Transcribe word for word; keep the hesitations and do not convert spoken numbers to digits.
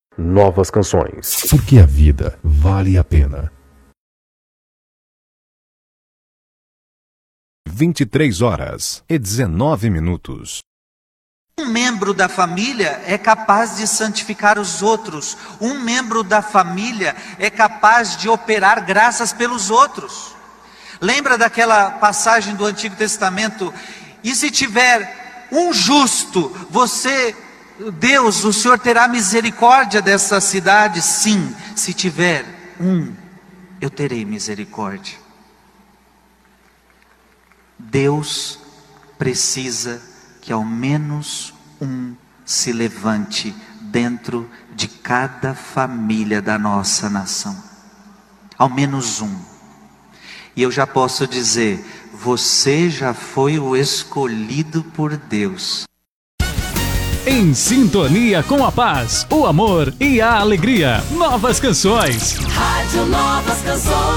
Novas canções. Porque a vida vale a pena. vinte e três horas e dezenove minutos. Um membro da família é capaz de santificar os outros. Um membro da família é capaz de operar graças pelos outros. Lembra daquela passagem do Antigo Testamento? E se tiver um justo, você, Deus, o Senhor terá misericórdia dessa cidade? Sim, se tiver um, eu terei misericórdia. Deus precisa que ao menos um se levante dentro de cada família da nossa nação. Ao menos um. E eu já posso dizer, você já foi o escolhido por Deus. Em sintonia com a paz, o amor e a alegria. Novas canções. Rádio Novas Canções.